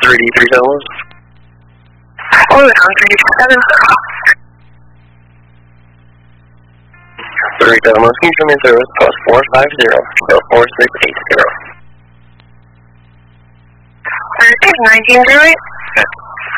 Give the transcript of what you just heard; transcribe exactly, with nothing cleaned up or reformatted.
three D three seven. Oh, I'm three D seven. three seven, can you show me service plus four five zero, so four six eight zero. nineteen zero eight. Okay.